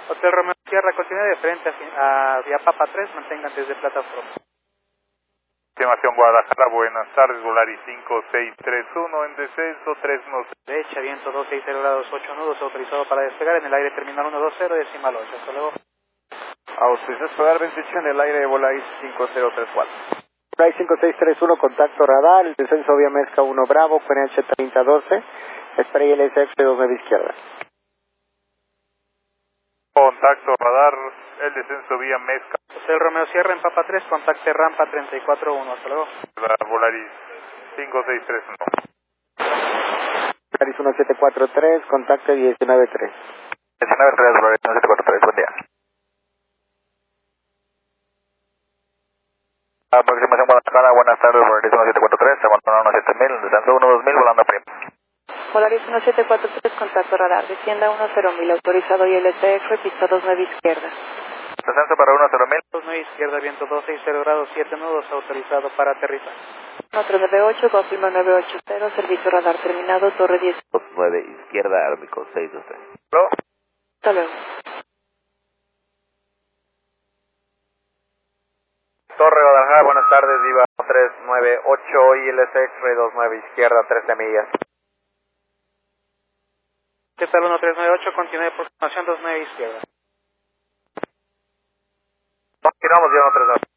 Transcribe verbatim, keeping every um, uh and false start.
Hotel Romeo Sierra, continúe de frente a, a Vía Papa tres, mantengan desde plataforma. Estimación Guadalajara, buenas tardes, Volaris cinco seis tres uno en descenso, tres uno cero. Derecha, viento dos seis cero grados, ocho nudos, autorizado para despegar en el aire terminal uno dos cero, decimal ocho, hasta luego. Autorización despegar veintiocho en el aire de Volaris cinco cero tres cuatro. Volaris cinco seis tres uno, contacto radar, el descenso vía Mezca uno Bravo, con H treinta doce, spray L S F dos nueve izquierda. Contacto radar, el descenso vía Mezca. Hotel Romeo Sierra en Papa tres, contacte rampa treinta y cuatro uno, hasta luego. Volaris cinco seis tres uno. Volaris uno siete cuatro tres, contacte diecinueve tres. diecinueve tres, Volaris uno siete cuatro tres, buen día. Aproximación Guadalajara, buenas tardes, Volaris uno siete cuatro tres, abandonado uno siete mil, descenso uno dos mil, volando primo. Volaris uno siete cuatro tres, contacto radar, descienda uno cero mil, autorizado y L T F, pista dos nueve izquierda. Descenso para uno cero mil. dos nueve izquierda, viento dos seis cero grados, siete nudos, autorizado para aterrizar. uno tres nueve ocho, confirma nueve ocho cero, servicio radar terminado, torre diez. dos nueve izquierda, Ármico seis dos tres. ¿No? Hasta luego. Torre Guadalajara, buenas tardes, Viva tres nueve ocho y L S X dos nueve izquierda, trece millas. ¿Qué tal uno tres nueve ocho? Continúe de aproximación dos nueve izquierda. Continuamos, ya uno tres nueve.